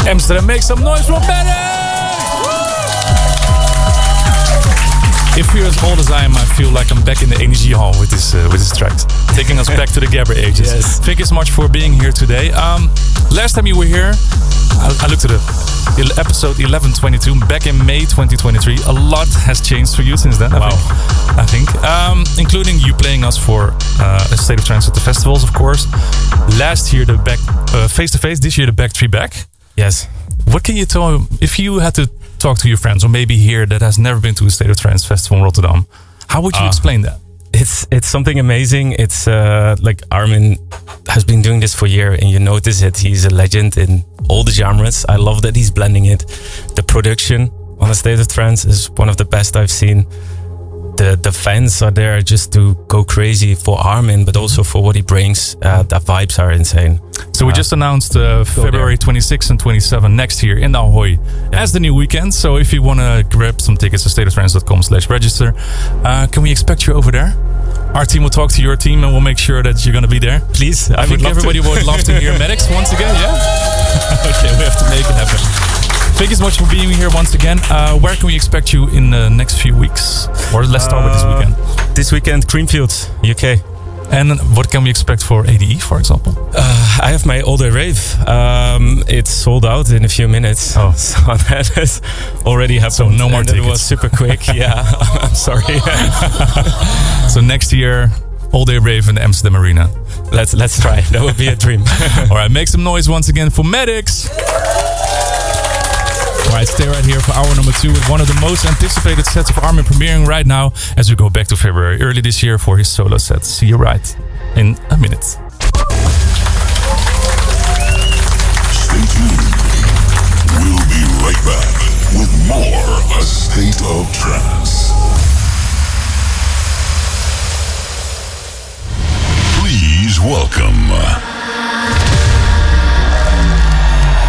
Amsterdam, make some noise for Medics! If you're as old as I am, I feel like I'm back in the Energy Hall with this track, taking us back to the Gabber ages. Yes. Thank you so much for being here today. Last time you were here, I looked at episode 1122 back in May 2023. A lot has changed for you since then. I think. Including you playing us for a State of Trance at the festivals, of course. Last year the back face to face. This year the back three back. Yes. What can you tell if you had to talk to your friends, or maybe here that has never been to a State of Trance festival in Rotterdam? How would you explain that? It's something amazing. It's like Armin has been doing this for years, and you notice it. He's a legend in all the genres. I love that he's blending it. The production on a State of Trance is one of the best I've seen. The fans are there just to go crazy for Armin, but also for what he brings. The vibes are insane. So we just announced February 26 and 27 next year in Ahoy as the new weekend. So if you want to grab some tickets to stateoftrance.com/register, can we expect you over there? Our team will talk to your team and we'll make sure that you're going to be there. Please, I think everybody would love to hear Medics once again, yeah? Okay, we have to make it happen. Thank you so much for being here once again. Where can we expect you in the next few weeks? Or let's start with this weekend. This weekend, Creamfields, UK. And what can we expect for ADE, for example? I have my all-day rave. It's sold out in a few minutes. Oh. So that has already happened. So no more tickets. It was super quick. Yeah, I'm sorry. So next year, all-day rave in the Amsterdam Arena. Let's try. That would be a dream. All right, make some noise once again for Medics. Alright, stay right here for hour number 2 with one of the most anticipated sets of Armin premiering right now as we go back to February early this year for his solo set. See you right in a minute. Stay tuned. We'll be right back with more A State of Trance. Please welcome